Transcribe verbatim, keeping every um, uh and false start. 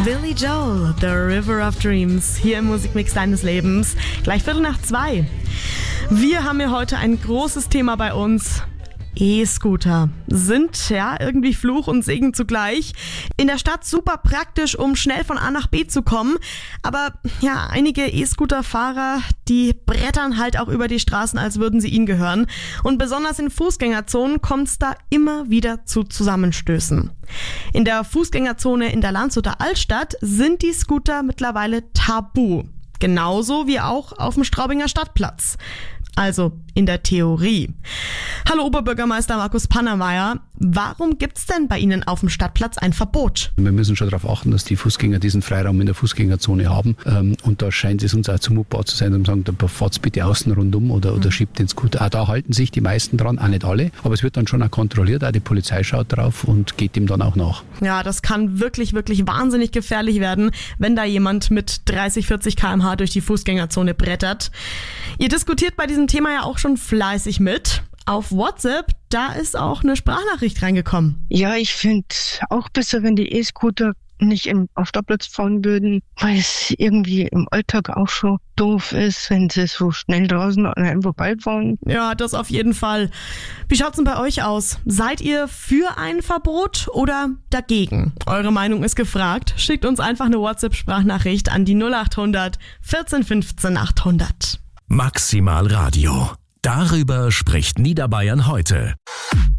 Billy Joel, The River of Dreams, hier im Musikmix deines Lebens. Gleich Viertel nach zwei. Wir haben ja heute ein großes Thema bei uns. E-Scooter sind ja irgendwie Fluch und Segen zugleich. In der Stadt super praktisch, um schnell von A nach B zu kommen. Aber ja, einige E-Scooter-Fahrer, die brettern halt auch über die Straßen, als würden sie ihnen gehören. Und besonders in Fußgängerzonen kommt es da immer wieder zu Zusammenstößen. In der Fußgängerzone in der Landshuter Altstadt sind die Scooter mittlerweile tabu. Genauso wie auch auf dem Straubinger Stadtplatz. Also in der Theorie. Hallo Oberbürgermeister Markus Pannermeier, warum gibt's denn bei Ihnen auf dem Stadtplatz ein Verbot? Wir müssen schon darauf achten, dass die Fußgänger diesen Freiraum in der Fußgängerzone haben. Und da scheint es uns auch zumutbar zu sein, dass wir sagen, da fahrt's bitte außen rundum oder, oder schiebt den Scooter. Auch da halten sich die meisten dran, auch nicht alle. Aber es wird dann schon auch kontrolliert, auch die Polizei schaut drauf und geht ihm dann auch nach. Ja, das kann wirklich, wirklich wahnsinnig gefährlich werden, wenn da jemand mit dreißig, vierzig Kilometer pro Stunde durch die Fußgängerzone brettert. Ihr diskutiert bei diesem Thema ja auch schon fleißig mit. Auf WhatsApp, da ist auch eine Sprachnachricht reingekommen. Ja, ich finde auch besser, wenn die E-Scooter nicht im, auf Stadtplatz fahren würden, weil es irgendwie im Alltag auch schon doof ist, wenn sie so schnell draußen an einem vorbeifahren. Ja, das auf jeden Fall. Wie schaut's denn bei euch aus? Seid ihr für ein Verbot oder dagegen? Eure Meinung ist gefragt. Schickt uns einfach eine WhatsApp-Sprachnachricht an die null acht hundert vierzehn fünfzehn achthundert. Maximal Radio. Darüber spricht Niederbayern heute.